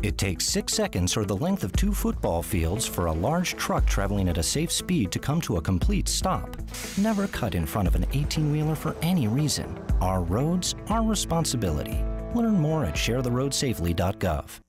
It takes 6 seconds or the length of 2 football fields for a large truck traveling at a safe speed to come to a complete stop. Never cut in front of an 18-wheeler for any reason. Our roads, our responsibility. Learn more at sharetheroadsafely.gov.